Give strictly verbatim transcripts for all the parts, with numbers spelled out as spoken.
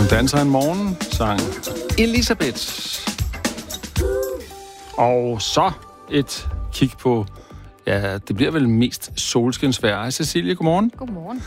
Man danser en morgen, sang Elisabeth. Og så et kig på, ja, det bliver vel mest solskinsvejr. Hej Cecilie, godmorgen. Godmorgen.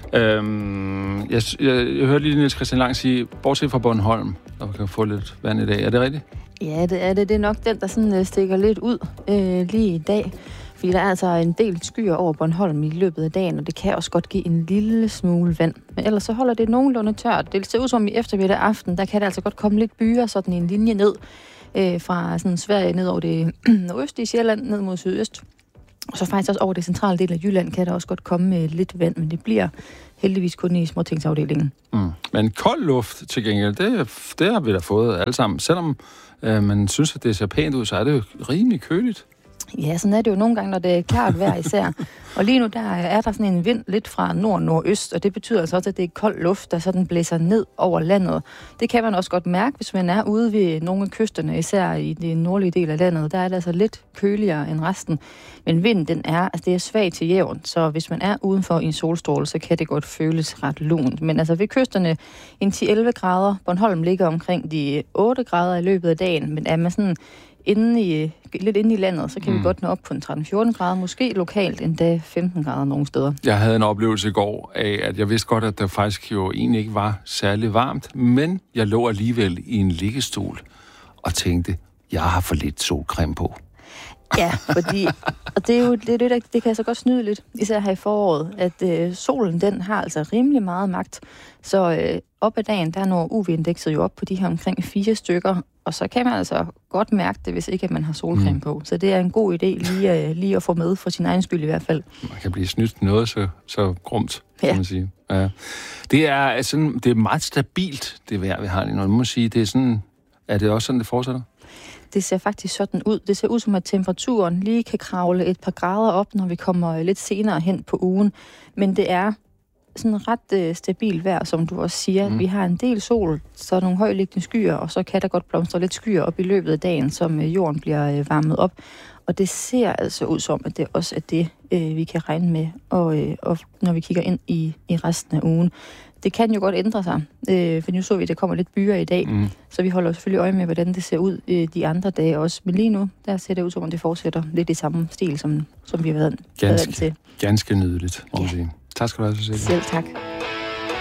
Øhm, jeg, jeg, jeg hørte lige Niels Christian Lang sige, bortset fra Bornholm, der kan få lidt vand i dag. Er det rigtigt? Ja, det er det. Det er nok den, der sådan, uh, stikker lidt ud øh, lige i dag. Fordi der er altså en del skyer over Bornholm i løbet af dagen, og det kan også godt give en lille smule vand. Men ellers så holder det nogenlunde tørt. Det ser ud som i eftermiddag aften, der kan det altså godt komme lidt byer, sådan en linje ned øh, fra sådan Sverige ned over det nordøstlige Sjælland, ned mod sydøst. Og så faktisk også over det centrale del af Jylland kan der også godt komme med lidt vand, men det bliver heldigvis kun i småtingsafdelingen. Mm. Men kold luft til gengæld, det, det har vi da fået alle sammen. Selvom øh, man synes, at det ser pænt ud, så er det jo rimelig køligt. Ja, sådan er det jo nogle gange, når det er klart vejr især. Og lige nu der er der sådan en vind lidt fra nord-nordøst, og det betyder altså også, at det er kold luft, der sådan blæser ned over landet. Det kan man også godt mærke, hvis man er ude ved nogle af kysterne, især i den nordlige del af landet. Der er det altså lidt køligere end resten. Men vinden, den er, altså det er svag til jævn, så hvis man er udenfor i en solstråle, så kan det godt føles ret lunt. Men altså ved kysterne en ti til elleve grader. Bornholm ligger omkring de otte grader i løbet af dagen, men er man sådan Inde i, lidt inde i landet, så kan mm. vi godt nå op på en tretten til fjorten grader, måske lokalt endda femten grader nogle steder. Jeg havde en oplevelse i går af, at jeg vidste godt, at det faktisk jo egentlig ikke var særlig varmt, men jeg lå alligevel i en liggestol og tænkte, jeg har for lidt solcreme på. Ja, fordi, og det er jo det, det, det kan altså godt snyde lidt, især her i foråret, at øh, solen, den har altså rimelig meget magt. Så øh, op ad dagen, der når U V-indekset jo op på de her omkring fire stykker, og så kan man altså godt mærke det, hvis ikke at man har solcreme mm. på. Så det er en god idé lige, uh, lige at få med for sin egen skyld i hvert fald. Man kan blive snydt noget så, så grumt, ja. kan man sige. Ja. Det er sådan, det er meget stabilt, det vejr, vi har lige nu. Man må sige, det er sådan, er det også sådan, det fortsætter? Det ser faktisk sådan ud. Det ser ud som, at temperaturen lige kan kravle et par grader op, når vi kommer lidt senere hen på ugen. Men det er sådan ret øh, stabil vejr, som du også siger. Mm. Vi har en del sol, så er nogle højliggende skyer, og så kan der godt blomstre lidt skyer op i løbet af dagen, som øh, jorden bliver øh, varmet op. Og det ser altså ud som, at det også er det, øh, vi kan regne med, og, øh, og når vi kigger ind i, i resten af ugen. Det kan jo godt ændre sig, øh, for nu så vi, at der kommer lidt byer i dag, mm. så vi holder selvfølgelig øje med, hvordan det ser ud øh, de andre dage også. Men lige nu, der ser det ud som, at det fortsætter lidt i samme stil, som, som vi har været vant til. Ganske nydeligt, må man sige. Tak skal du have, Cecilie. Selv tak.